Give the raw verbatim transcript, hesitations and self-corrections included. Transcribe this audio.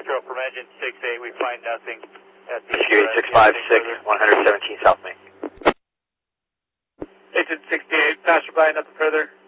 Electro from engine six eight, we find nothing at the... Security six five six, one seventeen South Main. Engine sixty-eight, passerby, nothing further.